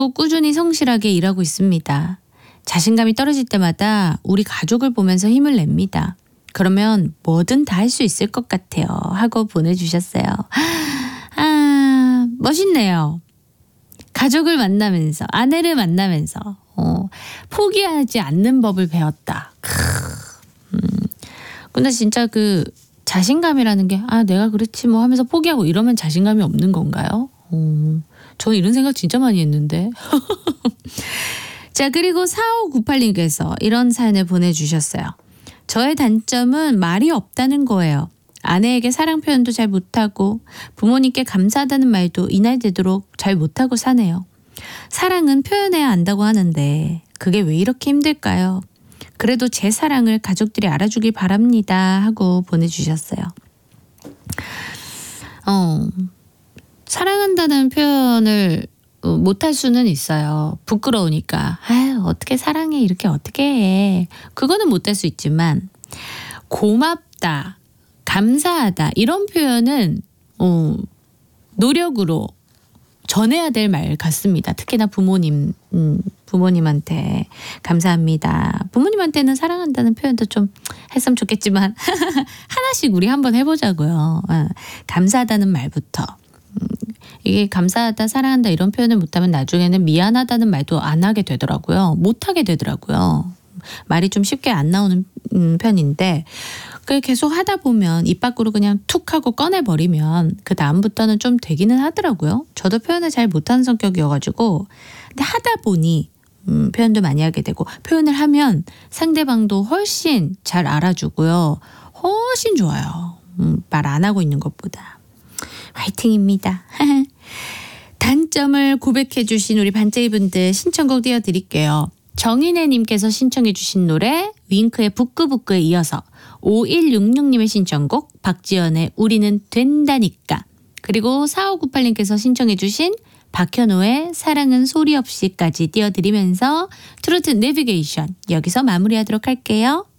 꾸준히 성실하게 일하고 있습니다. 자신감이 떨어질 때마다 우리 가족을 보면서 힘을 냅니다. 그러면 뭐든 다 할 수 있을 것 같아요. 하고 보내주셨어요. 아, 멋있네요. 가족을 만나면서, 아내를 만나면서 포기하지 않는 법을 배웠다. 근데 진짜 그 자신감이라는 게 내가 그렇지 뭐 하면서 포기하고 이러면 자신감이 없는 건가요? 저는 이런 생각 진짜 많이 했는데. 자, 그리고 4598님께서 이런 사연을 보내주셨어요. 저의 단점은 말이 없다는 거예요. 아내에게 사랑 표현도 잘 못하고 부모님께 감사하다는 말도 이날 되도록 잘 못하고 사네요. 사랑은 표현해야 한다고 하는데 그게 왜 이렇게 힘들까요? 그래도 제 사랑을 가족들이 알아주길 바랍니다. 하고 보내주셨어요. 사랑한다는 표현을 못할 수는 있어요. 부끄러우니까. 어떻게 사랑해 이렇게 어떻게 해. 그거는 못할 수 있지만 고맙다, 감사하다 이런 표현은 노력으로 전해야 될 말 같습니다. 특히나 부모님한테 감사합니다. 부모님한테는 사랑한다는 표현도 좀 했으면 좋겠지만 하나씩 우리 한번 해보자고요. 감사하다는 말부터. 이게 감사하다, 사랑한다 이런 표현을 못하면 나중에는 미안하다는 말도 안 하게 되더라고요. 못하게 되더라고요. 말이 좀 쉽게 안 나오는 편인데 계속 하다 보면 입 밖으로 그냥 툭 하고 꺼내버리면 그 다음부터는 좀 되기는 하더라고요. 저도 표현을 잘 못하는 성격이어가지고 근데 하다 보니 표현도 많이 하게 되고 표현을 하면 상대방도 훨씬 잘 알아주고요. 훨씬 좋아요. 말 안 하고 있는 것보다. 화이팅입니다. 단점을 고백해 주신 우리 반짝이분들 신청곡 띄워드릴게요. 정인혜님께서 신청해 주신 노래 윙크의 부끄부끄에 이어서 5166님의 신청곡 박지연의 우리는 된다니까, 그리고 4598님께서 신청해 주신 박현호의 사랑은 소리 없이까지 띄워드리면서 트로트 내비게이션 여기서 마무리하도록 할게요.